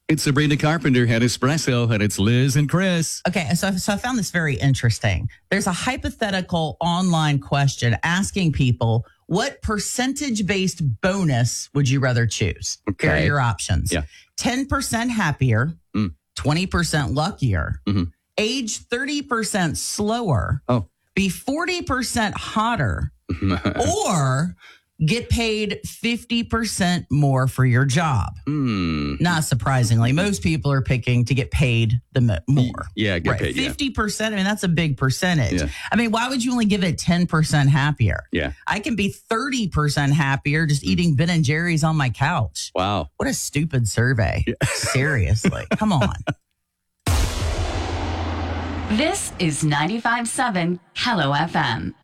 It's Sabrina Carpenter at Espresso, and it's Liz and Chris. Okay, so I found this very interesting. There's a hypothetical online question asking people, what percentage-based bonus would you rather choose? Okay. Here are your options. Yeah. 10% happier, 20% luckier, age 30% slower, be 40% hotter, or get paid 50% more for your job. Not surprisingly, most people are picking to get paid more. Yeah, get paid. 50%, I mean, that's a big percentage. Yeah. I mean, why would you only give it 10% happier? Yeah. I can be 30% happier just eating Ben and Jerry's on my couch. Wow. What a stupid survey. Yeah. Seriously. Come on. This is 95.7 Hello FM.